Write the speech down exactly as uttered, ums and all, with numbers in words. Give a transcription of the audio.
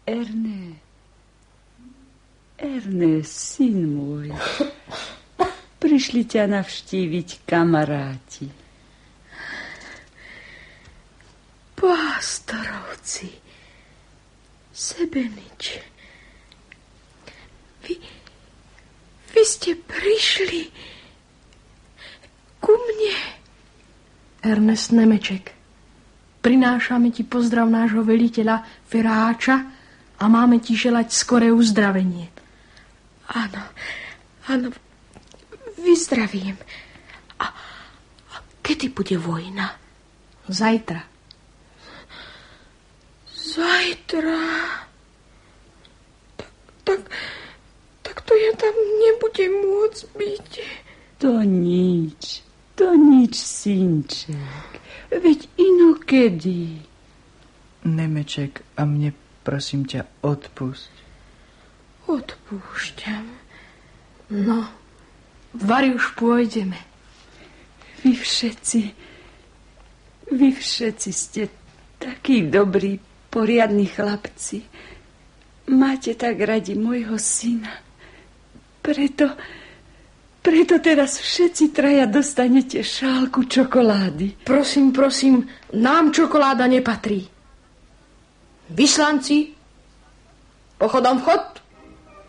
Erne, Erne, syn môj, prišli ťa navštíviť kamaráti. Pástorovci, Sebenič, vy, vy ste prišli ku mne. Ernest Nemeček, prinášame ti pozdrav nášho veliteľa Feráča a máme ti želať skoré uzdravenie. Áno, áno, vyzdravím. A, a kedy bude vojna? Zajtra. Zajtra? Tak, tak, tak to ja tam nebudem môcť byť. To nič, to nič, synček. Veď inokedy. Nemeček, a mne prosím ťa, odpusť. Odpúšťam. No, vari už pôjdeme. Vy všetci, vy všetci ste takí dobrí, poriadni chlapci. Máte tak radi môjho syna. Preto, preto teraz všetci traja dostanete šálku čokolády. Prosím, prosím, nám čokoláda nepatrí. Vyslanci, pochodom vchod.